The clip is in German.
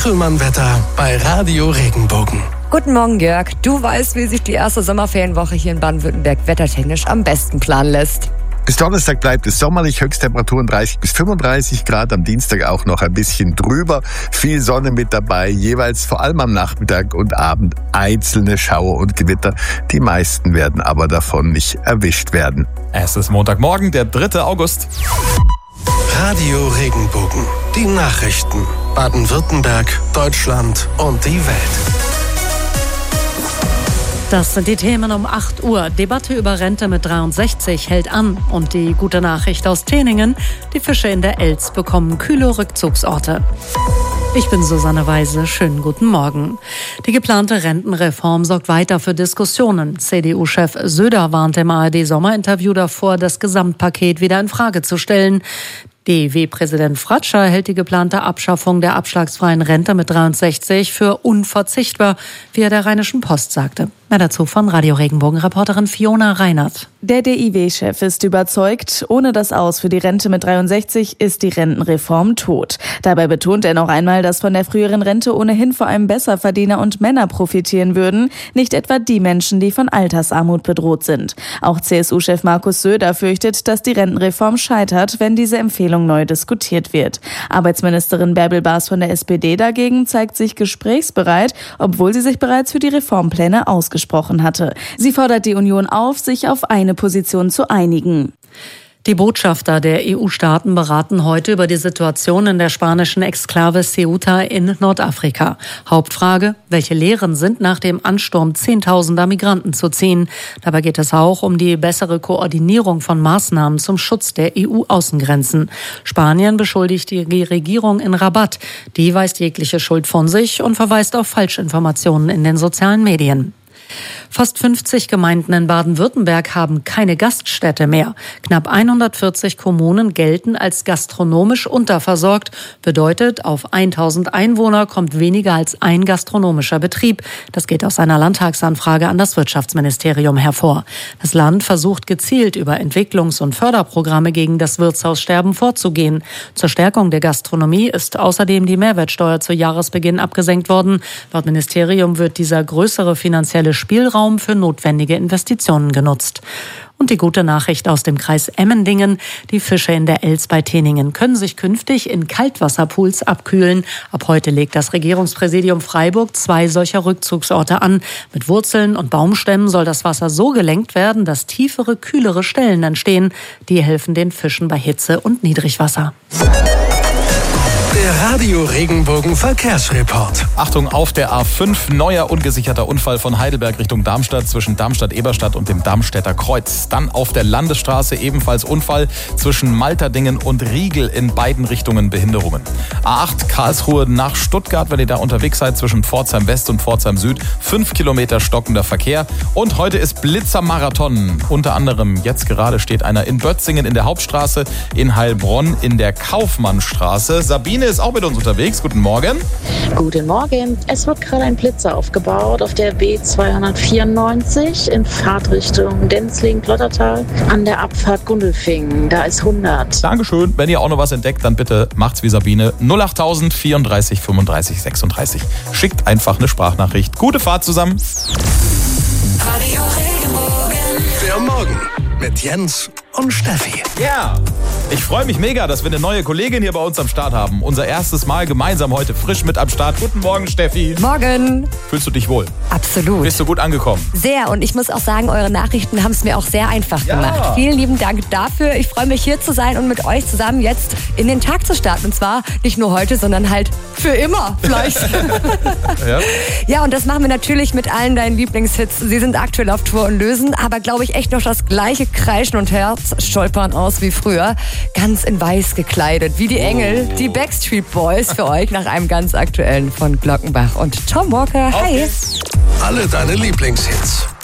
Hachelmann-Wetter bei Radio Regenbogen. Guten Morgen, Jörg. Du weißt, wie sich die erste Sommerferienwoche hier in Baden-Württemberg wettertechnisch am besten planen lässt. Bis Donnerstag bleibt es sommerlich, Höchsttemperaturen 30 bis 35 Grad, am Dienstag auch noch ein bisschen drüber. Viel Sonne mit dabei, jeweils vor allem am Nachmittag und Abend einzelne Schauer und Gewitter. Die meisten werden aber davon nicht erwischt werden. Es ist Montagmorgen, der 3. August. Radio Regenbogen. Die Nachrichten. Baden-Württemberg, Deutschland und die Welt. Das sind die Themen um 8 Uhr. Debatte über Rente mit 63 hält an. Und die gute Nachricht aus Teningen: Die Fische in der Elz bekommen kühle Rückzugsorte. Ich bin Susanne Weise. Schönen guten Morgen. Die geplante Rentenreform sorgt weiter für Diskussionen. CDU-Chef Söder warnte im ARD-Sommerinterview davor, das Gesamtpaket wieder in Frage zu stellen. DEW-Präsident Fratscher hält die geplante Abschaffung der abschlagsfreien Rente mit 63 für unverzichtbar, wie er der Rheinischen Post sagte. Mehr dazu von Radio Regenbogen-Reporterin Fiona Reinert. Der DIW-Chef ist überzeugt, ohne das Aus für die Rente mit 63 ist die Rentenreform tot. Dabei betont er noch einmal, dass von der früheren Rente ohnehin vor allem Besserverdiener und Männer profitieren würden, nicht etwa die Menschen, die von Altersarmut bedroht sind. Auch CSU-Chef Markus Söder fürchtet, dass die Rentenreform scheitert, wenn diese Empfehlung neu diskutiert wird. Arbeitsministerin Bärbel Baas von der SPD dagegen zeigt sich gesprächsbereit, obwohl sie sich bereits für die Reformpläne ausgesprochen hatte. Sie fordert die Union auf, sich auf eine Position zu einigen. Die Botschafter der EU-Staaten beraten heute über die Situation in der spanischen Exklave Ceuta in Nordafrika. Hauptfrage: Welche Lehren sind nach dem Ansturm Zehntausender Migranten zu ziehen? Dabei geht es auch um die bessere Koordinierung von Maßnahmen zum Schutz der EU-Außengrenzen. Spanien beschuldigt die Regierung in Rabat. Die weist jegliche Schuld von sich und verweist auf Falschinformationen in den sozialen Medien. Fast 50 Gemeinden in Baden-Württemberg haben keine Gaststätte mehr. Knapp 140 Kommunen gelten als gastronomisch unterversorgt. Bedeutet, auf 1000 Einwohner kommt weniger als ein gastronomischer Betrieb. Das geht aus einer Landtagsanfrage an das Wirtschaftsministerium hervor. Das Land versucht gezielt über Entwicklungs- und Förderprogramme gegen das Wirtshaussterben vorzugehen. Zur Stärkung der Gastronomie ist außerdem die Mehrwertsteuer zu Jahresbeginn abgesenkt worden. Laut Ministerium wird dieser größere finanzielle Spielraum für notwendige Investitionen genutzt. Und die gute Nachricht aus dem Kreis Emmendingen: Die Fische in der Elz bei Teningen können sich künftig in Kaltwasserpools abkühlen. Ab heute legt das Regierungspräsidium Freiburg 2 solcher Rückzugsorte an. Mit Wurzeln und Baumstämmen soll das Wasser so gelenkt werden, dass tiefere, kühlere Stellen entstehen. Die helfen den Fischen bei Hitze und Niedrigwasser. Der Radio Regenbogen Verkehrsreport. Achtung, auf der A5, neuer ungesicherter Unfall von Heidelberg Richtung Darmstadt zwischen Darmstadt-Eberstadt und dem Darmstädter Kreuz. Dann auf der Landesstraße ebenfalls Unfall zwischen Malterdingen und Riegel, in beiden Richtungen Behinderungen. A8 Karlsruhe nach Stuttgart, wenn ihr da unterwegs seid, zwischen Pforzheim West und Pforzheim Süd. 5 Kilometer stockender Verkehr. Und heute ist Blitzermarathon. Unter anderem jetzt gerade steht einer in Bötzingen in der Hauptstraße, in Heilbronn in der Kaufmannstraße. Sabine ist auch mit uns unterwegs. Guten Morgen. Guten Morgen. Es wird gerade ein Blitzer aufgebaut auf der B294 in Fahrtrichtung Denzling-Plottertal an der Abfahrt Gundelfingen. Da ist 100. Dankeschön. Wenn ihr auch noch was entdeckt, dann bitte macht's wie Sabine. 08000 34 35 36. Schickt einfach eine Sprachnachricht. Gute Fahrt zusammen. Radio Regenbogen. Der Morgen mit Jens und Steffi. Ja, ich freue mich mega, dass wir eine neue Kollegin hier bei uns am Start haben. Unser erstes Mal gemeinsam heute frisch mit am Start. Guten Morgen, Steffi. Morgen. Fühlst du dich wohl? Absolut. Bist du gut angekommen? Sehr. Und ich muss auch sagen, eure Nachrichten haben es mir auch sehr einfach gemacht. Vielen lieben Dank dafür. Ich freue mich, hier zu sein und mit euch zusammen jetzt in den Tag zu starten. Und zwar nicht nur heute, sondern halt für immer vielleicht. Ja, und das machen wir natürlich mit allen deinen Lieblingshits. Sie sind aktuell auf Tour und lösen aber, glaube ich, echt noch das gleiche Kreischen und Herzstolpern aus wie früher. Ganz in weiß gekleidet, wie die Engel, die Backstreet Boys für euch nach einem ganz aktuellen von Glockenbach und Tom Walker. Hi! Alle deine Lieblingshits